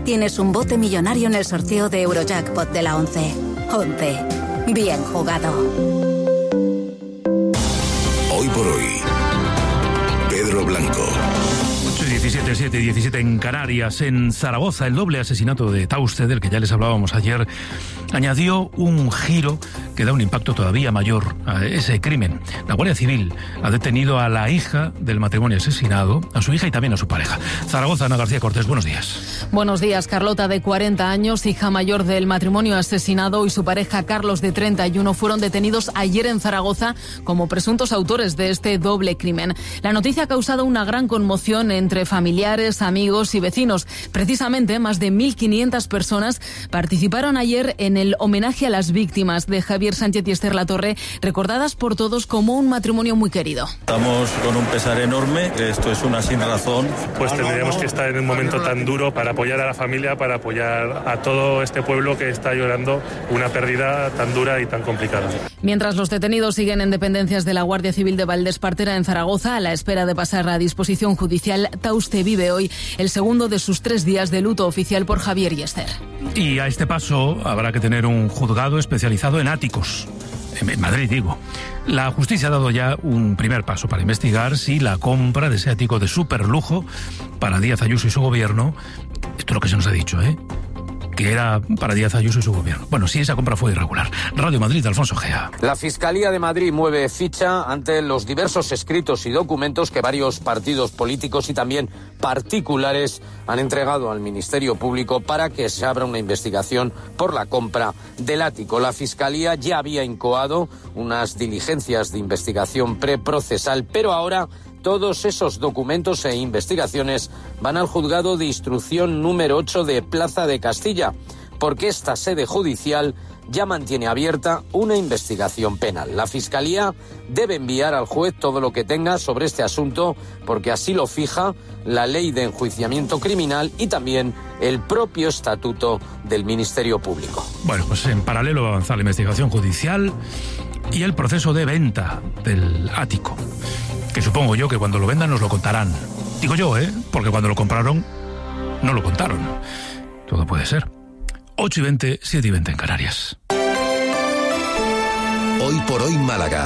tienes un bote millonario en el sorteo de Eurojackpot de la 11. 11. Bien jugado. Hoy por hoy, Pedro Blanco. 7:17 en Canarias. En Zaragoza, el doble asesinato de Tauste, del que ya les hablábamos ayer, añadió un giro que da un impacto todavía mayor a ese crimen. La Guardia Civil ha detenido a la hija del matrimonio asesinado, a su hija y también a su pareja. Zaragoza, Ana García Cortés, buenos días. Buenos días. Carlota, de 40 años, hija mayor del matrimonio asesinado, y su pareja Carlos, de 31, fueron detenidos ayer en Zaragoza como presuntos autores de este doble crimen. La noticia ha causado una gran conmoción entre familiares, amigos y vecinos. Precisamente, más de 1.500 personas participaron ayer en el homenaje a las víctimas de Javier Sánchez y Esther Latorre, recordadas por todos como un matrimonio muy querido. Estamos con un pesar enorme, esto es una sin razón. Pues tendríamos que estar en un momento tan duro para apoyar a la familia, para apoyar a todo este pueblo que está llorando una pérdida tan dura y tan complicada. Mientras los detenidos siguen en dependencias de la Guardia Civil de Valdespartera, en Zaragoza, a la espera de pasar a disposición judicial, Tauste vive hoy el segundo de sus 3 días de luto oficial por Javier y Esther. Y a este paso habrá que tener un juzgado especializado en áticos. En Madrid, digo. La justicia ha dado ya un primer paso para investigar si la compra de ese ático de superlujo para Díaz Ayuso y su gobierno, esto es lo que se nos ha dicho, que era para Díaz Ayuso y su gobierno. Bueno, si esa compra fue irregular. Radio Madrid, Alfonso Gea. La Fiscalía de Madrid mueve ficha ante los diversos escritos y documentos que varios partidos políticos y también particulares han entregado al Ministerio Público para que se abra una investigación por la compra del ático. La Fiscalía ya había incoado unas diligencias de investigación preprocesal, pero ahora todos esos documentos e investigaciones van al juzgado de instrucción número 8 de Plaza de Castilla, porque esta sede judicial ya mantiene abierta una investigación penal. La Fiscalía debe enviar al juez todo lo que tenga sobre este asunto, porque así lo fija la Ley de Enjuiciamiento Criminal y también el propio Estatuto del Ministerio Público. Bueno, pues en paralelo va a avanzar la investigación judicial y el proceso de venta del ático, que supongo yo que cuando lo vendan nos lo contarán. Digo yo, porque cuando lo compraron no lo contaron. Todo puede ser. 8:20, 7:20 en Canarias. Hoy por hoy Málaga.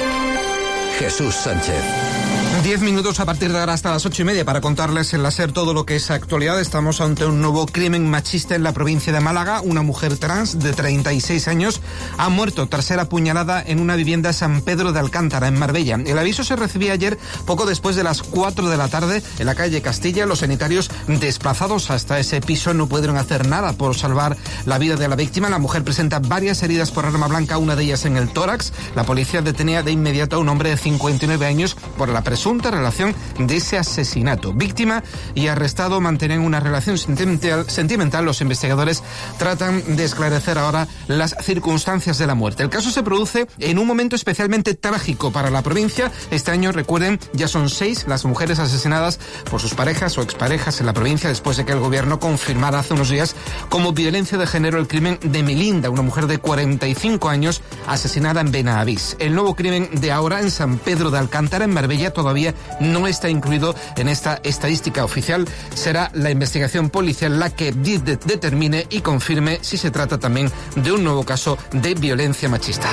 Jesús Sánchez. 10 minutos a partir de ahora hasta las 8:30 para contarles en la SER todo lo que es actualidad. Estamos ante un nuevo crimen machista en la provincia de Málaga. Una mujer trans de 36 años ha muerto tras ser apuñalada en una vivienda San Pedro de Alcántara, en Marbella. El aviso se recibía ayer poco después de las 4 de la tarde en la calle Castilla. Los sanitarios desplazados hasta ese piso no pudieron hacer nada por salvar la vida de la víctima. La mujer presenta varias heridas por arma blanca, una de ellas en el tórax. La policía detenía de inmediato a un hombre de 59 años por la presunta relación de ese asesinato. Víctima y arrestado mantienen una relación sentimental. Los investigadores tratan de esclarecer ahora las circunstancias de la muerte. El caso se produce en un momento especialmente trágico para la provincia. Este año, recuerden, ya son 6 las mujeres asesinadas por sus parejas o exparejas en la provincia después de que el gobierno confirmara hace unos días como violencia de género el crimen de Melinda, una mujer de 45 años asesinada en Benavís. El nuevo crimen de ahora en San Pedro de Alcántara, en Marbella, todavía no está incluido en esta estadística oficial. Será la investigación policial la que determine y confirme si se trata también de un nuevo caso de violencia machista.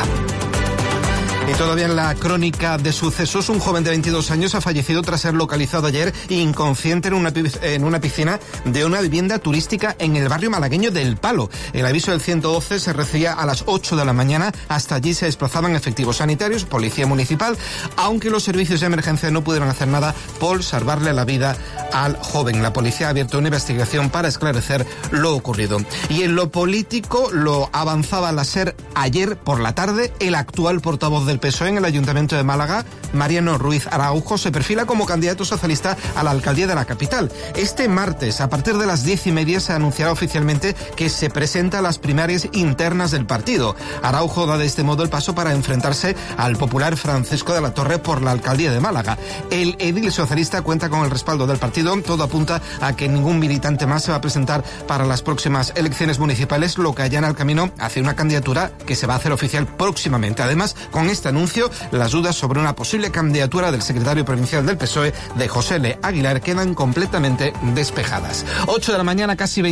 Y todavía en la crónica de sucesos, un joven de 22 años ha fallecido tras ser localizado ayer inconsciente en una piscina de una vivienda turística en el barrio malagueño del Palo. El aviso del 112 se recibía a las 8 de la mañana. Hasta allí se desplazaban efectivos sanitarios, policía municipal, aunque los servicios de emergencia no pudieron hacer nada por salvarle la vida al joven. La policía ha abierto una investigación para esclarecer lo ocurrido. Y en lo político, lo avanzaba la SER ayer por la tarde, el actual portavoz del PSOE en el Ayuntamiento de Málaga, Mariano Ruiz Araujo, se perfila como candidato socialista a la alcaldía de la capital. Este martes, a partir de las 10:30, se anunciará oficialmente que se presenta a las primarias internas del partido. Araujo da de este modo el paso para enfrentarse al popular Francisco de la Torre por la alcaldía de Málaga. El edil socialista cuenta con el respaldo del partido. Todo apunta a que ningún militante más se va a presentar para las próximas elecciones municipales, lo que allana el camino hacia una candidatura que se va a hacer oficial próximamente. Además, con este anuncio, las dudas sobre una posible candidatura del secretario provincial del PSOE, de José L. Aguilar, quedan completamente despejadas. 8 de la mañana, casi 20.